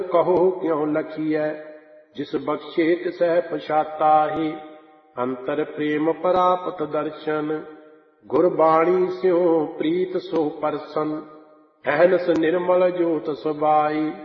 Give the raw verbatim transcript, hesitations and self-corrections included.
कहो क्यों लखिए, जिस बख्शे तिसह पछाताहि। अंतर प्रेम परापत दर्शन, गुरबाणी स्यों प्रीत सो परसन। अहनस निर्मल ज्योत सुबाई,